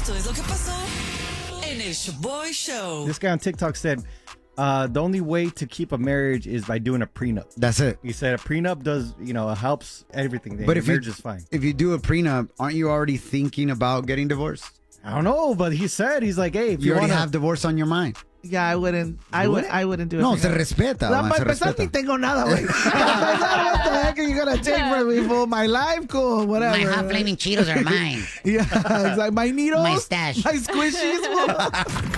Esto es lo que pasó en el Shaboy Show. This guy on TikTok said, the only way to keep a marriage is by doing a prenup. That's it. He said a prenup does, helps everything. But if marriage is fine. If you do a prenup, aren't you already thinking about getting divorced? I don't know, but he's like, hey, if you you already wanna... have divorce on your mind. Yeah, I wouldn't do it. No, se respeta. Para Se empezar, respeta. ni tengo nada, güey. What the heck are you gonna take from me, fool? My life? Cool, whatever. My hot flaming Cheetos are mine. Yeah, it's like my needles. My stash. My squishies.